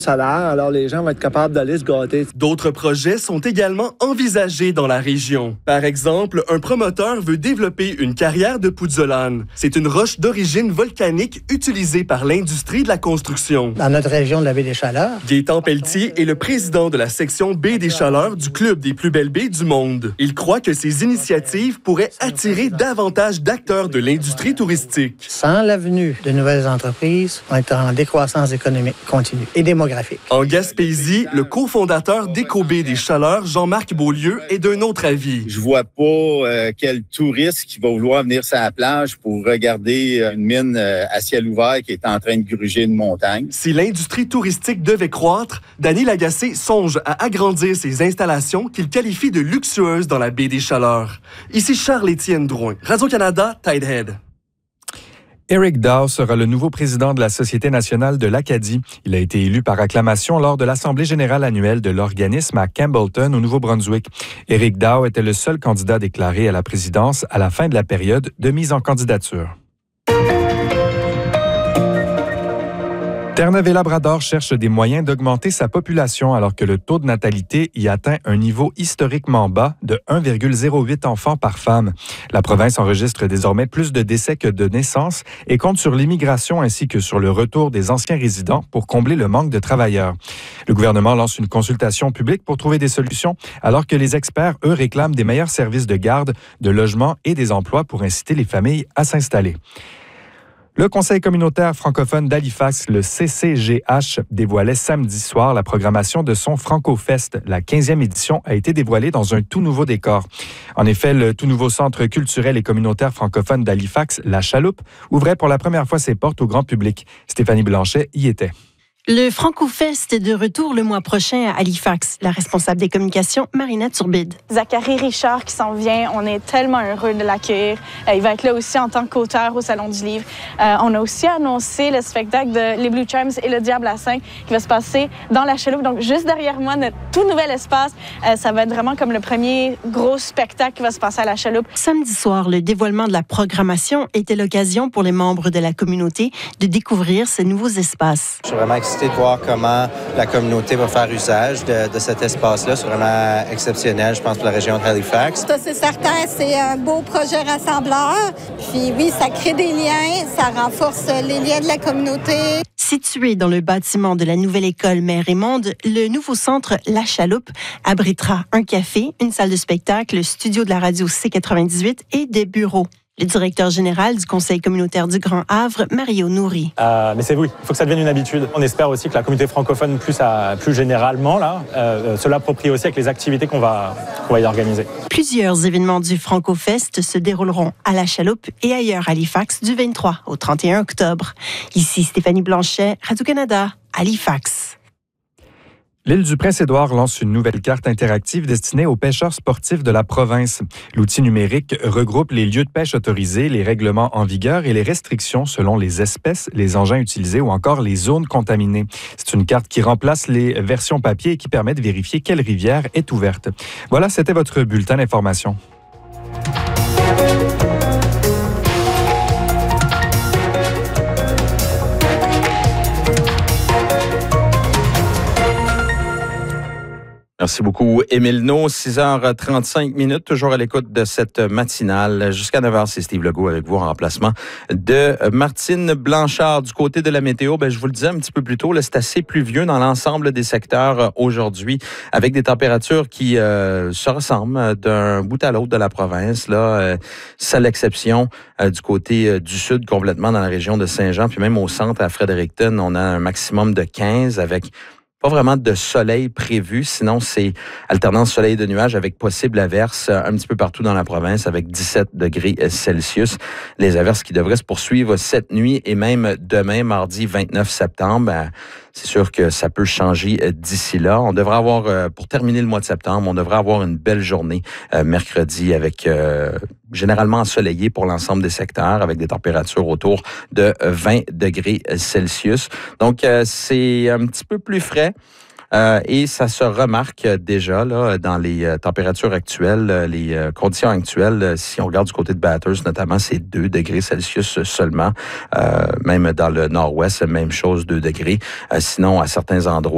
salaire, alors les gens vont être capables d'aller se gâter. D'autres projets sont également envisagés dans la région. Par exemple, un promoteur veut développer une carrière de pouzzolane. C'est une roche d'origine volcanique utilisée par l'industrie de la construction. Dans notre région de la baie des Chaleurs. Gaétan Pelletier est le président de la section baie des Chaleurs du Club des plus belles baies du monde. Il croit que ces initiatives pourraient attirer davantage d'acteurs de l'industrie touristique. Sans la venue de nouvelles entreprises, on est en décroissance économique continue et démographique. En Gaspésie, le cofondateur d'Éco-Baie des Chaleurs, Jean-Marc Beaulieu, est d'un autre avis. Je vois pas quel touriste qui va vouloir venir sur la plage pour regarder une mine à ciel ouvert qui est en train de gruger une montagne. Si l'industrie touristique devait croître, Danny Lagacé songe à agrandir ses installations qu'il qualifie de luxueuses dans la baie des Chaleurs. Ici Charles-Étienne Drouin, Radio-Canada, Tidehead. Eric Dow sera le nouveau président de la Société nationale de l'Acadie. Il a été élu par acclamation lors de l'Assemblée générale annuelle de l'organisme à Campbellton, au Nouveau-Brunswick. Eric Dow était le seul candidat déclaré à la présidence à la fin de la période de mise en candidature. Terre-Neuve-et-Labrador cherche des moyens d'augmenter sa population alors que le taux de natalité y atteint un niveau historiquement bas de 1,08 enfants par femme. La province enregistre désormais plus de décès que de naissances et compte sur l'immigration ainsi que sur le retour des anciens résidents pour combler le manque de travailleurs. Le gouvernement lance une consultation publique pour trouver des solutions alors que les experts, eux, réclament des meilleurs services de garde, de logement et des emplois pour inciter les familles à s'installer. Le Conseil communautaire francophone d'Halifax, le CCGH, dévoilait samedi soir la programmation de son FrancoFest. La 15e édition a été dévoilée dans un tout nouveau décor. En effet, le tout nouveau centre culturel et communautaire francophone d'Halifax, La Chaloupe, ouvrait pour la première fois ses portes au grand public. Stéphanie Blanchet y était. Le FrancoFest est de retour le mois prochain à Halifax. La responsable des communications, Marina Turbide. Zachary Richard qui s'en vient, on est tellement heureux de l'accueillir. Il va être là aussi en tant qu'auteur au Salon du Livre. On a aussi annoncé le spectacle de Les Blue Charms et Le Diable à 5 qui va se passer dans la Chaloupe. Donc juste derrière moi, notre tout nouvel espace, ça va être vraiment comme le premier gros spectacle qui va se passer à la Chaloupe. Samedi soir, le dévoilement de la programmation était l'occasion pour les membres de la communauté de découvrir ces nouveaux espaces. Je suis vraiment excité de voir comment la communauté va faire usage de cet espace-là. C'est vraiment exceptionnel, je pense, pour la région de Halifax. Ça, c'est certain, c'est un beau projet rassembleur. Puis oui, ça crée des liens, ça renforce les liens de la communauté. Situé dans le bâtiment de la nouvelle école Mère et Monde, le nouveau centre La Chaloupe abritera un café, une salle de spectacle, le studio de la radio C98 et des bureaux. Le directeur général du Conseil communautaire du Grand Havre, Mario Nouri. Mais c'est oui, il faut que ça devienne une habitude. On espère aussi que la communauté francophone, plus généralement, se l'approprie aussi avec les activités qu'on va y organiser. Plusieurs événements du FrancoFest se dérouleront à La Chaloupe et ailleurs à Halifax du 23 au 31 octobre. Ici Stéphanie Blanchet, Radio-Canada, Halifax. L'île du Prince-Édouard lance une nouvelle carte interactive destinée aux pêcheurs sportifs de la province. L'outil numérique regroupe les lieux de pêche autorisés, les règlements en vigueur et les restrictions selon les espèces, les engins utilisés ou encore les zones contaminées. C'est une carte qui remplace les versions papier et qui permet de vérifier quelle rivière est ouverte. Voilà, c'était votre bulletin d'information. Merci beaucoup, Émile No. 6h35, toujours à l'écoute de cette matinale. Jusqu'à 9h, c'est Steve Legault avec vous en remplacement de Martine Blanchard. Du côté de la météo, je vous le disais un petit peu plus tôt, c'est assez pluvieux dans l'ensemble des secteurs aujourd'hui, avec des températures qui se ressemblent d'un bout à l'autre de la province. Seule exception du côté du sud, complètement dans la région de Saint-Jean, puis même au centre à Fredericton, on a un maximum de 15 avec pas vraiment de soleil prévu, sinon c'est alternance soleil de nuages avec possible averse un petit peu partout dans la province avec 17 degrés Celsius. Les averses qui devraient se poursuivre cette nuit et même demain, mardi 29 septembre. C'est sûr que ça peut changer d'ici là. On devrait avoir, pour terminer le mois de septembre, on devrait avoir une belle journée mercredi avec généralement ensoleillé pour l'ensemble des secteurs avec des températures autour de 20 degrés Celsius. Donc, c'est un petit peu plus frais. Et ça se remarque déjà dans les températures actuelles, les conditions actuelles. Si on regarde du côté de Bathurst, notamment, c'est 2 degrés Celsius seulement. Même dans le nord-ouest, même chose, 2 degrés. Sinon, à certains endroits,